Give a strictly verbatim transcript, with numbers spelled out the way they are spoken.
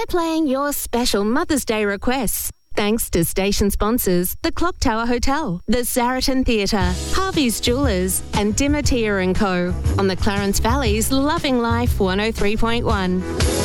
We're playing your special Mother's Day requests. Thanks to station sponsors, the Clock Tower Hotel, the Saraton Theatre, Harvey's Jewellers and Dimatia and Co. on the Clarence Valley's Loving Life one oh three point one.